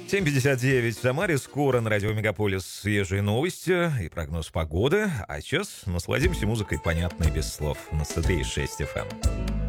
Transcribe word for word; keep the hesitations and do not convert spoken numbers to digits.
семь пятьдесят девять в Самаре. Скоро на радио Мегаполис свежие новости и прогноз погоды. А сейчас насладимся музыкой, понятной без слов, на сто три и шесть эф эм.